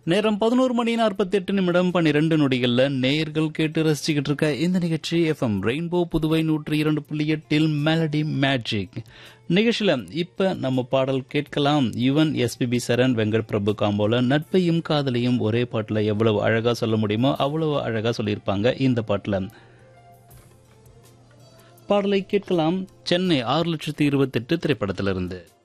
நேரம் 11:48 12 நொடிகள்ல நேயர்கள் கேட்டு ரசிச்சுக்கிட்டு இருக்க இந்த நிகழ்ச்சி FM rainbow Puduvai 102.8 melody magic நிகழ்ச்சியில இப்ப நம்ம பாடல் கேட்கலாம். யுவன் எஸ்பிபி சரண் வெங்கட் பிரபு காம்போல நட்பையும் காதலையும் ஒரே பாட்டுல எவ்வளவு அழகா சொல்ல முடியுமோ அவ்வளவு அழகா சொல்லியிருப்பாங்க இந்த பாட்டுல. பாடலை கேட்கலாம் சென்னை 6,28,000 திரைப்படத்திலிருந்து.